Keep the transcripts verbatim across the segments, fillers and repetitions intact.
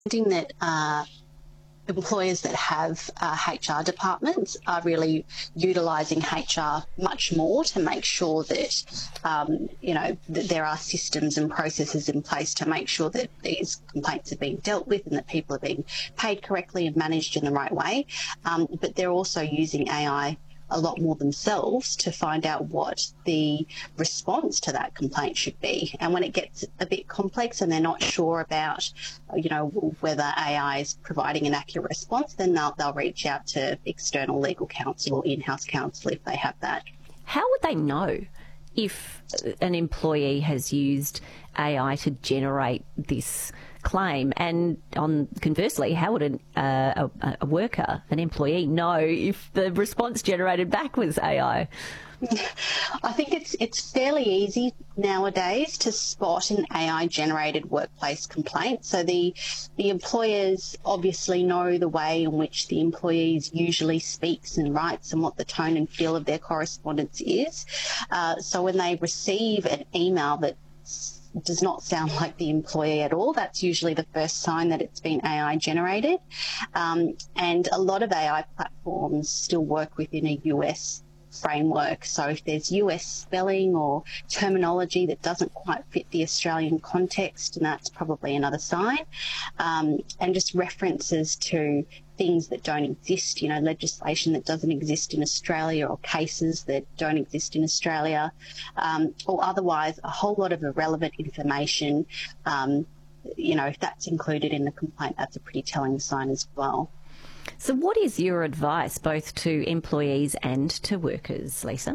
finding that uh, employers that have uh, H R departments are really utilising H R much more to make sure that, um, you know, that there are systems and processes in place to make sure that these complaints are being dealt with and that people are being paid correctly and managed in the right way. Um, but they're also using A I a lot more themselves to find out what the response to that complaint should be. And when it gets a bit complex and they're not sure about, you know, whether A I is providing an accurate response, then they'll, they'll reach out to external legal counsel or in-house counsel if they have that. How would they know if an employee has used A I to generate this claim? And on conversely, how would an, uh, a, a worker, an employee, know if the response generated back was A I? I think it's it's fairly easy nowadays to spot an A I-generated workplace complaint. So the the employers obviously know the way in which the employees usually speaks and writes and what the tone and feel of their correspondence is. Uh, so when they receive an email that does not sound like the employee at all, that's usually the first sign that it's been A I generated. Um, and a lot of A I platforms still work within a U S framework. So if there's U S spelling or terminology that doesn't quite fit the Australian context, and that's probably another sign. Um, and just references to things that don't exist, you know, legislation that doesn't exist in Australia or cases that don't exist in Australia, um, or otherwise a whole lot of irrelevant information. Um, you know, if that's included in the complaint, that's a pretty telling sign as well. So what is your advice both to employees and to workers, Lisa?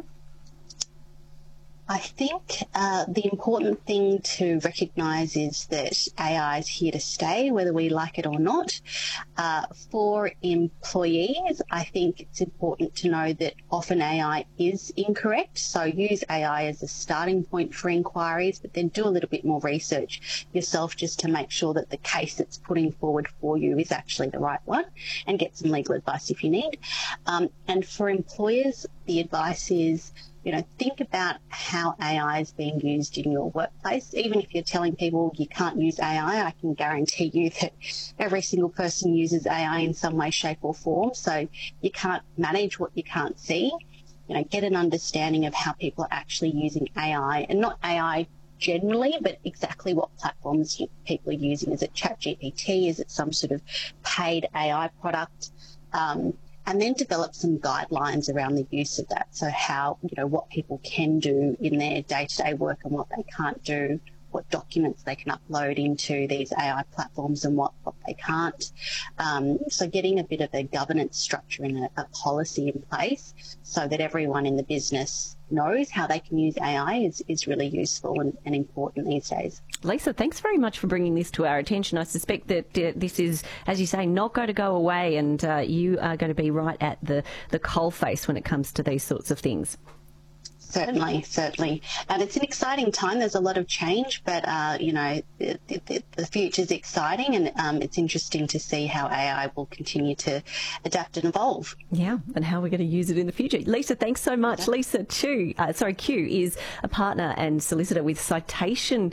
I think uh, the important thing to recognise is that A I is here to stay, whether we like it or not. Uh, for employees, I think it's important to know that often A I is incorrect. So use A I as a starting point for inquiries, but then do a little bit more research yourself just to make sure that the case it's putting forward for you is actually the right one, and get some legal advice if you need. Um, and for employers, the advice is, you know, think about how A I is being used in your workplace. Even if you're telling people you can't use A I, I can guarantee you that every single person uses A I in some way, shape or form. So you can't manage what you can't see. You know, get an understanding of how people are actually using A I, and not A I generally, but exactly what platforms people are using. Is it ChatGPT? Is it some sort of paid A I product? Um, and then develop some guidelines around the use of that. So how, you know, what people can do in their day-to-day work and what they can't do, what documents they can upload into these A I platforms and what, what they can't. Um, so getting a bit of a governance structure and a, a policy in place so that everyone in the business knows how they can use A I is, is really useful and, and important these days. Lisa, thanks very much for bringing this to our attention. I suspect that uh, this is, as you say, not going to go away, and uh, you are going to be right at the, the coalface when it comes to these sorts of things. Certainly, certainly. And it's an exciting time. There's a lot of change, but, uh, you know, the, the, the future's exciting, and um, it's interesting to see how A I will continue to adapt and evolve. Yeah, and how we're going to use it in the future. Lisa, thanks so much. Yeah. Lisa Chu, uh, sorry, Q is a partner and solicitor with Citation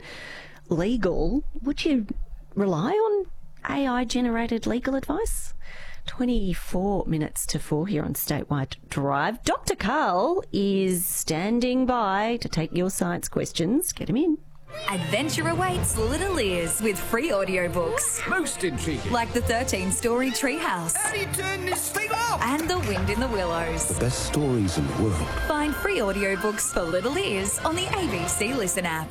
Legal. Would you rely on A I-generated legal advice? twenty-four minutes to four here on Statewide Drive. Doctor Karl is standing by to take your science questions. Get him in. Adventure awaits little ears with free audiobooks. Most intriguing. Like the thirteen-story Treehouse. How do you turn this thing off? And The Wind in the Willows. The best stories in the world. Find free audiobooks for little ears on the A B C Listen app.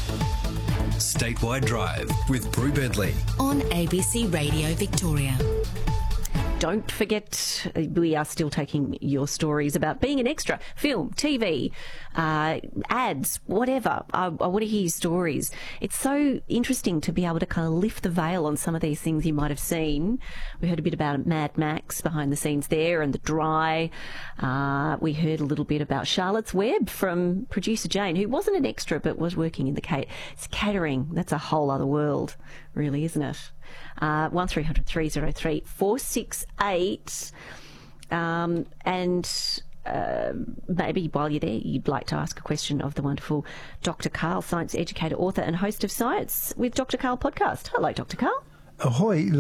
Statewide Drive with Prue Bentley on A B C Radio Victoria. Don't forget, we are still taking your stories about being an extra, film, T V, uh, ads, whatever. I, I want to hear your stories. It's so interesting to be able to kind of lift the veil on some of these things you might have seen. We heard a bit about Mad Max behind the scenes there and The Dry. Uh, we heard a little bit about Charlotte's Web from producer Jane, who wasn't an extra but was working in the cat- it's catering. That's a whole other world, really, isn't it? Uh, one three hundred three oh three four six eight, um, and uh, maybe while you're there you'd like to ask a question of the wonderful Doctor Karl, science educator, author and host of Science with Doctor Karl podcast. Hello, Doctor Karl. Ahoy.